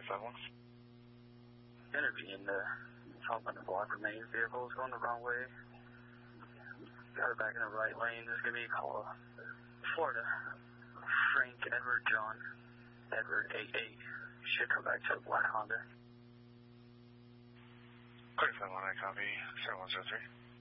351. Interviewing the top on the block remains. Vehicles going the wrong way. Got her back in the right lane. Just give me a call. Florida. Frank Edward John. Edward 88. Should come back to a black Honda. Clear 519, copy. 7103.